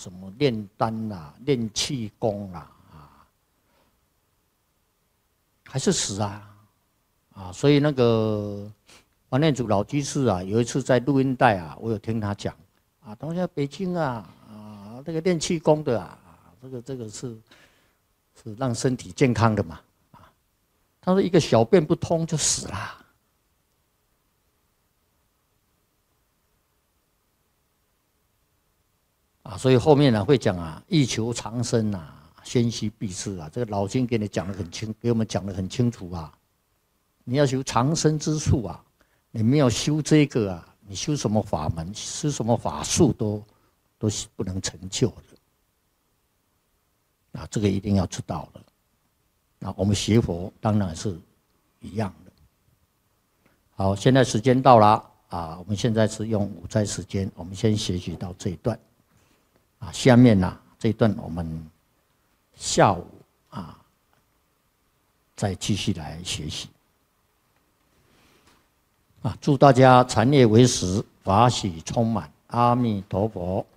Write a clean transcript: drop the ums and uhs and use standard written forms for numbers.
什么炼丹啦、练气功啦还是死所以那个王念祖老居士有一次在录音带我有听他讲当下北京这个练气功的这个是让身体健康的嘛他说一个小便不通就死了。所以后面会讲欲求长生先须避世这个老经给你讲得很清，给我们讲得很清楚你要修长生之术你没有修这个你修什么法门、修什么法术都不能成就的这个一定要知道的。我们学佛当然是一样的。好，现在时间到了我们现在是用午斋时间，我们先学习到这一段下面这一段我们下午再继续来学习祝大家禅业为实，法喜充满，阿弥陀佛。